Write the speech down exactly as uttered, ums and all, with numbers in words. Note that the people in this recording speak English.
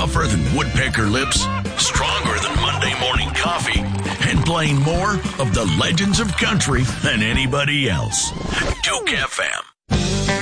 tougher than woodpecker lips, stronger than Monday morning coffee, and playing more of the legends of country than anybody else. Duke F M.